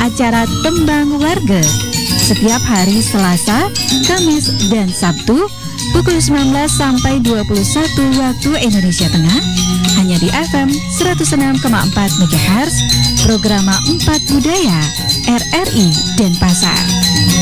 acara Tembang Warga setiap hari Selasa, Kamis, dan Sabtu pukul 19 sampai 21 waktu Indonesia Tengah hanya di FM 106,4 MHz, program 4 Budaya RRI Denpasar.